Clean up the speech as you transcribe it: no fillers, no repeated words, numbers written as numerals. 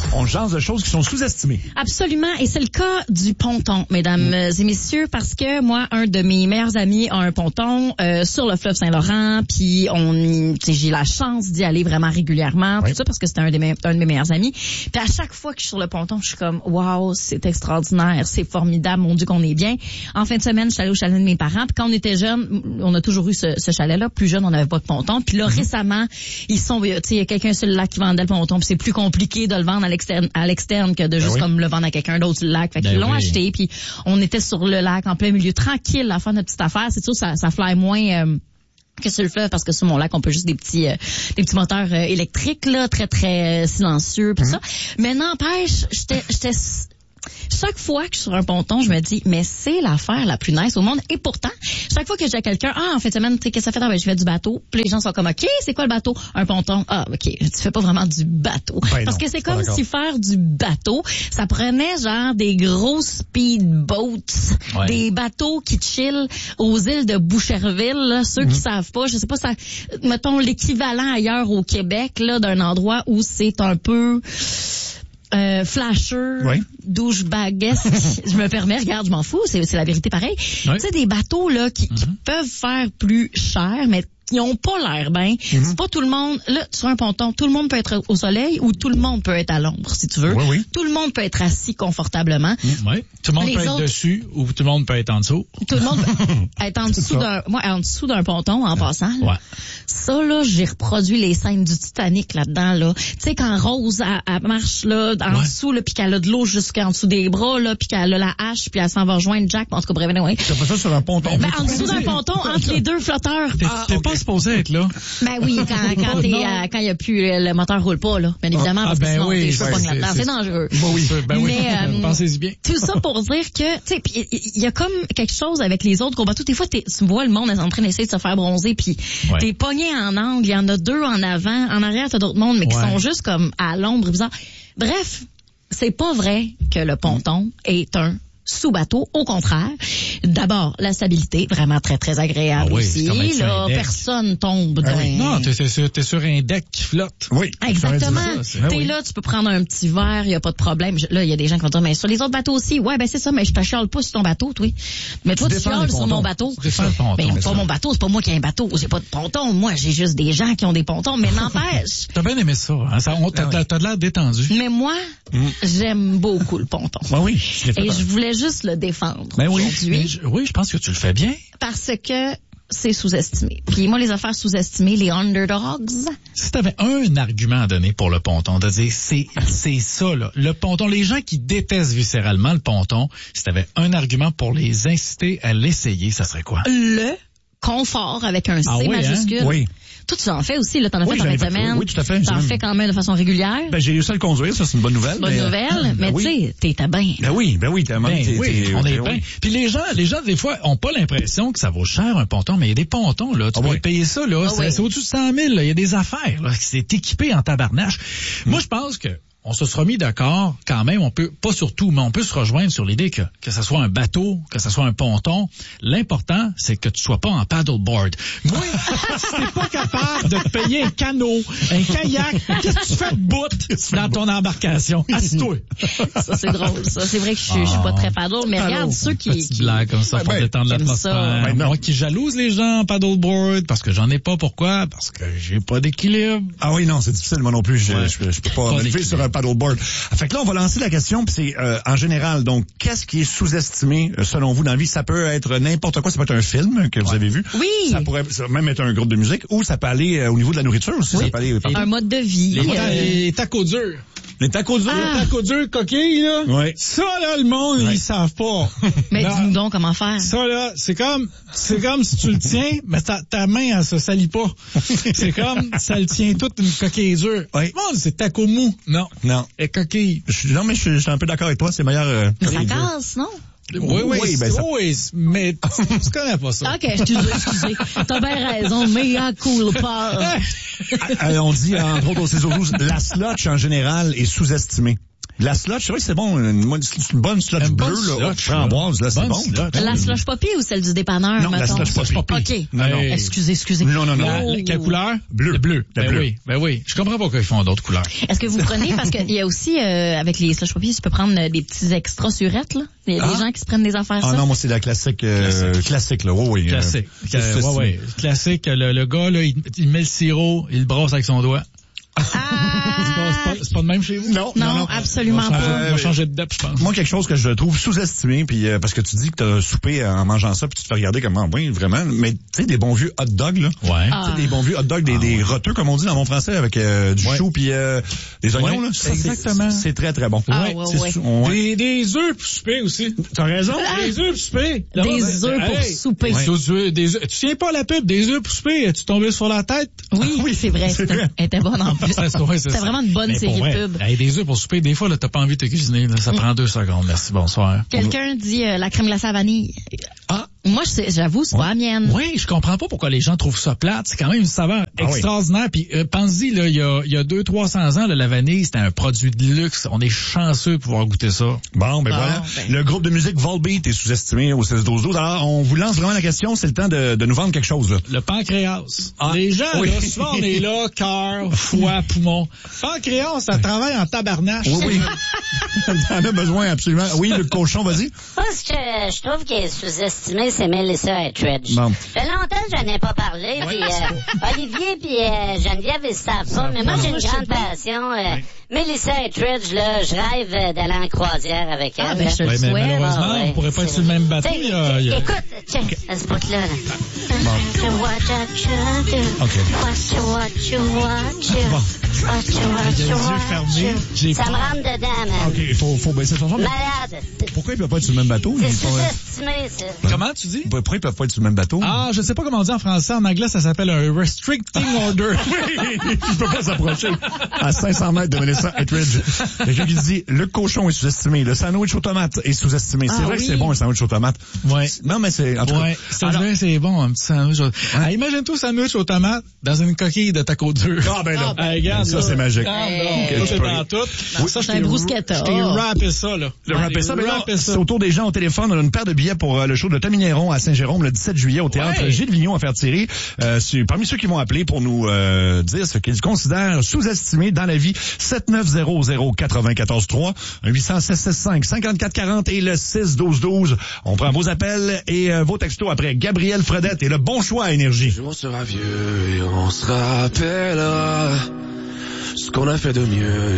On jase de choses qui sont sous-estimées. Absolument, et c'est le cas du ponton, mesdames et messieurs, parce que moi, un de mes meilleurs amis a un ponton sur le fleuve Saint-Laurent, puis j'ai la chance d'y aller vraiment régulièrement, tout ça parce que c'était un de mes meilleurs amis. Puis à chaque fois que je suis sur le ponton, je suis comme wow, c'est extraordinaire, c'est formidable, mon Dieu qu'on est bien. En fin de semaine, je suis allée au chalet de mes parents, puis quand on était jeunes, on a toujours eu ce chalet-là. Plus jeune, on n'avait pas de ponton. Puis là, récemment, il y a quelqu'un sur le lac qui vendait le ponton, puis c'est plus compliqué de le vendre à l'externe que de juste comme le vendre à quelqu'un d'autre sur le lac. Fait qu'ils l'ont acheté, puis on était sur le lac en plein milieu, tranquille, à faire notre petite affaire. C'est sûr, ça fly moins que sur le fleuve, parce que sur mon lac, on peut juste des petits moteurs électriques, là, très, très silencieux, pis ça. Mais n'empêche, j'étais chaque fois que je suis sur un ponton, je me dis, mais c'est l'affaire la plus nice au monde. Et pourtant, chaque fois que je dis à quelqu'un, en fin de semaine, tu sais, qu'est-ce que ça fait? Je fais du bateau. Puis les gens sont comme, OK, c'est quoi le bateau? Un ponton. Ah, OK, tu fais pas vraiment du bateau. Ben parce non, que c'est comme si faire du bateau, ça prenait genre des gros speedboats, des bateaux qui chillent aux îles de Boucherville, là. Ceux qui savent pas, je sais pas, ça, mettons l'équivalent ailleurs au Québec, là, d'un endroit où c'est un peu flasher, douchebaguesque, je me permets, regarde, je m'en fous, c'est la vérité pareil. Tu sais, des bateaux là qui peuvent faire plus cher, mais ils ont pas l'air bien. C'est pas tout le monde. Là, sur un ponton, tout le monde peut être au soleil ou tout le monde peut être à l'ombre, si tu veux. Tout le monde peut être assis confortablement. Tout le monde peut être dessus ou tout le monde peut être en dessous. Tout le monde peut être en dessous d'un ponton, en passant. Là. Ça, là, j'ai reproduit les scènes du Titanic là-dedans, là. Tu sais, quand Rose, elle marche, là, en dessous, là, pis qu'elle a de l'eau jusqu'en dessous des bras, là, pis qu'elle a la hache, puis elle s'en va rejoindre Jack. En tout cas, bref, t'as pas ça sur un ponton. Ben, en dessous d'un ponton, entre les deux flotteurs. T'es pas supposé être là. Ben oui, quand il y a plus, le moteur roule pas, là. Bien évidemment, parce que sinon, t'es chaud pogne là-dedans. C'est dangereux. Mais, pensez-y bien. Tout ça pour dire que, tu sais, il y a comme quelque chose avec les autres gros bateaux. Des fois, tu vois le monde est en train d'essayer de se faire bronzer, puis t'es pogné en angle, il y en a deux en avant, en arrière, t'as d'autres mondes, mais qui sont juste comme à l'ombre, bizarre. Bref, c'est pas vrai que le ponton est un sous-bateau. Au contraire, d'abord, la stabilité, vraiment très, très agréable aussi. Là, personne tombe dans... Non, t'es sur un deck qui flotte. Oui. Exactement. T'es là, tu peux prendre un petit verre, il y a pas de problème. Là, il y a des gens qui vont dire, mais sur les autres bateaux aussi. Ouais, ben c'est ça, mais je te chiale pas sur ton bateau, toi. Mais toi, tu chiales sur mon bateau. Mais pas mon bateau, c'est pas moi qui ai un bateau. J'ai pas de ponton. Moi, j'ai juste des gens qui ont des pontons, mais n'empêche. T'as bien aimé ça, hein? T'as de l'air détendu. Mais moi, j'aime beaucoup le ponton. Oui. Et je voulais juste le défendre aujourd'hui. Je pense que tu le fais bien. Parce que c'est sous-estimé. Puis moi, les affaires sous-estimées, les underdogs. Si t'avais un argument à donner pour le ponton, de dire c'est ça, là. Le ponton, les gens qui détestent viscéralement le ponton, si t'avais un argument pour les inciter à l'essayer, ça serait quoi? Le confort avec un C majuscule. Hein? Oui. Toi, tu en fais aussi, là, t'en as fait en fin de semaine. Oui, tout à fait. T'en fais quand même de façon régulière. Ben, j'ai réussi à le conduire, ça, c'est une bonne nouvelle. Mais tu sais, t'es bien. Ben oui, on est bien. Puis les gens, des fois, ont pas l'impression que ça vaut cher, un ponton, mais il y a des pontons, là. Tu peux payer ça, là. C'est au-dessus de 100 000, là. Il y a des affaires, là. C'est équipé en tabarnache. Moi, je pense que on se sera mis d'accord quand même, on peut, pas sur tout, mais on peut se rejoindre sur l'idée que ça soit un bateau, que ça soit un ponton. L'important, c'est que tu sois pas en paddleboard. Oui, si t'es pas capable de te payer un canot, un kayak, qu'est-ce que tu fais de bout dans ton embarcation? Assis-toi. Ça, c'est drôle, ça. C'est vrai que je suis pas très paddle, mais regarde ceux qui... Petite blague comme ça pour détendre l'atmosphère. Moi qui jalouse les gens en paddleboard, parce que j'en ai pas. Pourquoi? Parce que j'ai pas d'équilibre. Ah oui, non, c'est difficile, moi non plus. Je peux pas me lever sur un paddleboard. Fait que là, on va lancer la question, puis c'est en général, donc, qu'est-ce qui est sous-estimé selon vous dans la vie? Ça peut être n'importe quoi, ça peut être un film que vous avez vu. Oui. Ça pourrait même être un groupe de musique, ou ça peut aller au niveau de la nourriture aussi. Oui. Ça peut aller un mode de vie. Les tacos durs. Les tacos durs? Les tacos durs coquilles, là. Oui. Ça, là, le monde, ils savent pas. Mais dis-nous donc comment faire. Ça, là, c'est comme si tu le tiens, mais ta main, elle se salit pas. C'est comme, ça le tient toute une coquille dure. Oui. Bon, c'est taco mou. Non. Et coquille. Non, mais je suis un peu d'accord avec toi, c'est meilleur. Ça casse, non? Oui, mais tu connais pas ça. OK, excusez. T'as bien raison, mais cool pas. On dit, entre autres, au CISO12, la slotch, en général, est sous-estimée. La slush, c'est vrai que c'est bon. Une bonne slush bleue, là. Framboise, là, c'est bon. La slush poppy ou celle du dépanneur? Non, la slush poppy. OK. Non. Excusez. Non. Quelle couleur? Bleu. Ben oui. Je comprends pas pourquoi ils font d'autres couleurs. Est-ce que vous prenez, parce qu'il y a aussi, avec les slush poppy, tu peux prendre des petits extras surettes, là. Il y a des gens qui se prennent des affaires, ça. Ah non, moi, c'est la classique, là. Oui. Classique. Classique. Le gars, là, il met le sirop, il le brosse avec son doigt. C'est pas de même chez vous? Non, absolument pas. On va changer de dep, je pense. Moi, quelque chose que je trouve sous-estimé, puis parce que tu dis que t'as soupé en mangeant ça, puis tu te fais regarder comme, oui, vraiment, mais tu sais, des bons vieux hot dogs, là. Ouais. Tu sais, des bons vieux hot dogs, des roteux, comme on dit dans mon français, avec du chou puis des oignons, là. Ça, exactement. C'est très, très bon. Des œufs pour souper aussi. T'as raison. Des œufs pour souper. Des œufs pour souper. Tu tiens pas la pub, des œufs pour souper, tu tombais sur la tête? Oui, c'est vrai. Elle était bonne en plus. C'était vraiment une bonne série de pubs. Des œufs pour souper, des fois, là, t'as pas envie de te cuisiner, là, ça prend 2 secondes. Merci, bonsoir. Quelqu'un dit la crème glacée à vanille. Moi, j'avoue, c'est pas la mienne. Oui, je comprends pas pourquoi les gens trouvent ça plate. C'est quand même une saveur extraordinaire. Puis pense-y, là, il y a 200-300 ans, là, la vanille, c'était un produit de luxe. On est chanceux de pouvoir goûter ça. Bon, voilà. Le groupe de musique Volbeat est sous-estimé au 16-12-12. Alors, on vous lance vraiment la question. C'est le temps de nous vendre quelque chose, là. Le pancréas. Les gens, là, souvent, on est là, cœur, foie, poumon. Pancréas, ça travaille en tabarnache. Oui. T'en as besoin, absolument. Oui, le cochon, vas-y. Parce que je trouve qu'il est sous-estimé, c'est Melissa Etheridge. Bon. Ça fait longtemps que je n'en ai pas parlé, puis Olivier puis Geneviève, ils savent pas, mais moi j'ai une grande passion. Melissa Etheridge, là, je rêve d'aller en croisière avec elle. Ben, je le souhaite. Malheureusement, on pourrait pas être sur le même bateau. Écoute, check, à ce bout-là, Ça me rentre dedans, man. OK, faut baisser son son. Malade. Pourquoi ils peuvent pas être sur le même bateau? C'est sous-estimé, ça. Comment tu dis? Pourquoi ils peuvent pas être sur le même bateau? Ah, je sais pas comment on dit en français. En anglais, ça s'appelle un restricting order. Oui, je peux pas s'approcher. À 500 mètres de Melissa Etheridge. Quelqu'un qui dit, le cochon est sous-estimé. Le sandwich aux tomates est sous-estimé. C'est vrai que c'est bon, un sandwich aux tomates. Ouais. Non, mais c'est, en tout cas. C'est bon, un petit sandwich. Imagine-toi un sandwich aux tomates dans une coquille de taco dur. Ah, ben là. Regarde, ça, c'est magique. C'est dans tout. Ça, c'est un bruschetta. Je t'ai rappé ça, là. Le rappé ça, mais là, c'est autour des gens au téléphone. On a une paire de billets pour le show de Tommy Néron à Saint-Jérôme le 17 juillet au théâtre Gilles Vigneault à faire tirer. Parmi ceux qui vont appeler pour nous dire ce qu'ils considèrent sous-estimé dans la vie, 7900-943, 800-665-5440 et le 612-12. On prend vos appels et vos textos après. Gabriel Fredette et le bon choix à Énergie. On sera vieux et on se rappellera ce qu'on a fait de mieux.